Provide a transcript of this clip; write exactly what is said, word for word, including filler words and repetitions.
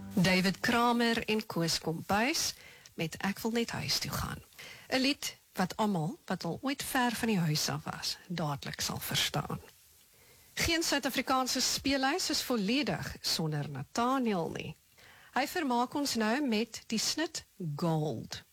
David Kramer en Koos Kombuis met Ek wil net huis toe gaan. 'n Lied wat almal wat al ooit ver van die huis af was, dadelik sal verstaan. Geen Suid-Afrikaanse speellys is volledig sonder Nathaniel nie. Hy vermaak ons nou met die snit Gold.